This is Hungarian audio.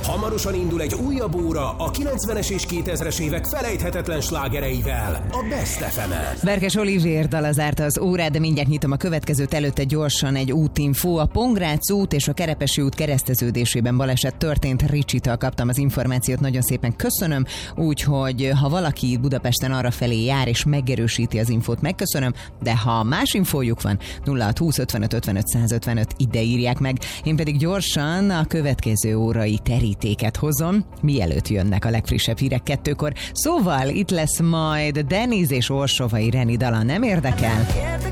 Hamarosan indul egy újabb óra a 90-es és 2000-es évek felejthetetlen slágereivel, a Best FM-en. Berkes Olivér dala zárta az órát, de mindjárt nyitom a következőt, előtte gyorsan egy útinfó. A Pongrác út és a Kerepesi út kereszteződésében baleset történt. Ricsitől kaptam az információt, nagyon szépen köszönöm. Úgyhogy ha valaki Budapesten arrafelé jár és megerősíti az infót, megköszönöm, de ha más infójuk van, 0620 55 55 155, ide írják meg. Én pedig gyorsan a következő órai terítéket hozom, mielőtt jönnek a legfrissebb hírek 2-kor. Szóval itt lesz majd Deniz és Orsovai Reni dala, nem érdekel?